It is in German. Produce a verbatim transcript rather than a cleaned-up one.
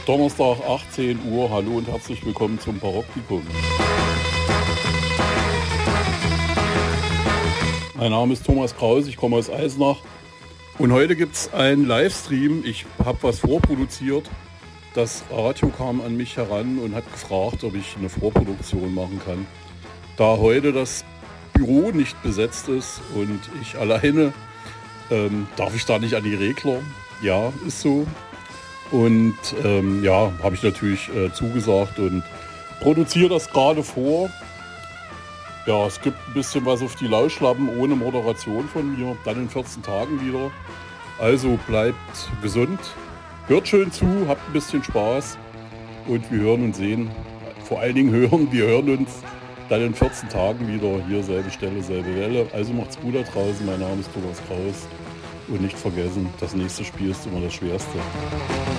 Donnerstag, achtzehn Uhr. Hallo und herzlich willkommen zum Paroptikum. Mein Name ist Thomas Kraus, ich komme aus Eisenach. Und heute gibt es einen Livestream. Ich habe was vorproduziert. Das Radio kam an mich heran und hat gefragt, ob ich eine Vorproduktion machen kann. Da heute das Büro nicht besetzt ist und ich alleine, ähm, darf ich da nicht an die Regler? Ja, ist so. Und ähm, ja, habe ich natürlich äh, zugesagt und produziere das gerade vor. Ja, es gibt ein bisschen was auf die Lauschlappen ohne Moderation von mir, dann in vierzehn Tagen wieder. Also bleibt gesund, hört schön zu, habt ein bisschen Spaß und wir hören und sehen, vor allen Dingen hören, wir hören uns dann in vierzehn Tagen wieder, hier selbe Stelle, selbe Welle. Also macht's gut da draußen, mein Name ist Thomas Kraus und nicht vergessen, das nächste Spiel ist immer das schwerste.